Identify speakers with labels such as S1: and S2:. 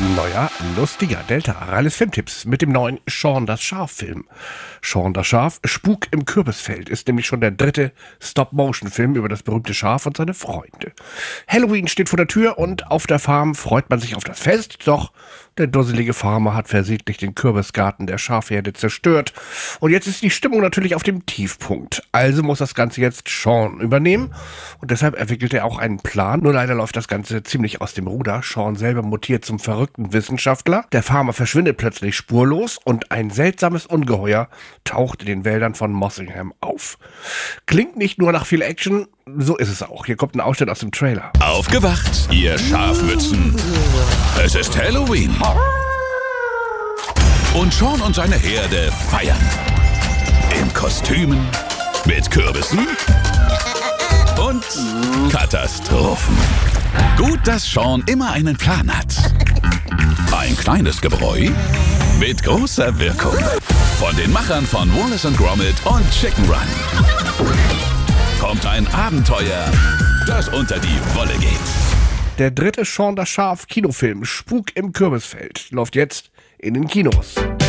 S1: Neuer, lustiger Delta Ralles Filmtipps mit dem neuen Shaun das Schaf-Film. Shaun das Schaf, Spuk im Kürbisfeld, ist nämlich schon der dritte Stop-Motion-Film über das berühmte Schaf und seine Freunde. Halloween steht vor der Tür und auf der Farm freut man sich auf das Fest, doch der dusselige Farmer hat versehentlich den Kürbisgarten der Schafherde zerstört. Und jetzt ist die Stimmung natürlich auf dem Tiefpunkt. Also muss das Ganze jetzt Shaun übernehmen. Und deshalb entwickelt er auch einen Plan. Nur leider läuft das Ganze ziemlich aus dem Ruder. Shaun selber mutiert zum verrückten Wissenschaftler. Der Farmer verschwindet plötzlich spurlos und ein seltsames Ungeheuer taucht in den Wäldern von Mossingham auf. Klingt nicht nur nach viel Action, so ist es auch. Hier kommt ein Ausschnitt aus dem Trailer.
S2: Aufgewacht, ihr Schafmützen. Es ist Halloween. Und Shaun und seine Herde feiern. In Kostümen, mit Kürbissen und Katastrophen. Gut, dass Shaun immer einen Plan hat. Ein kleines Gebräu mit großer Wirkung. Von den Machern von Wallace & Gromit und Chicken Run. Kommt ein Abenteuer, das unter die Wolle geht.
S1: Der dritte Shaun das Schaf Kinofilm Spuk im Kürbisfeld läuft jetzt in den Kinos.